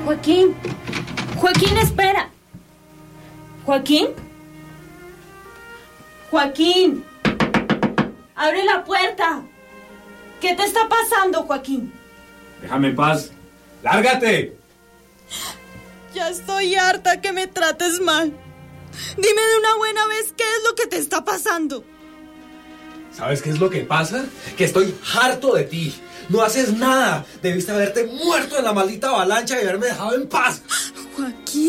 Joaquín. Joaquín, espera. Joaquín. Joaquín. Abre la puerta. ¿Qué te está pasando, Joaquín? Déjame en paz. ¡Lárgate! Ya estoy harta que me trates mal. Dime de una buena vez qué es lo que te está pasando. ¿Sabes qué es lo que pasa? Que estoy harto de ti. No haces nada. Debiste haberte muerto en la maldita avalancha y haberme dejado en paz.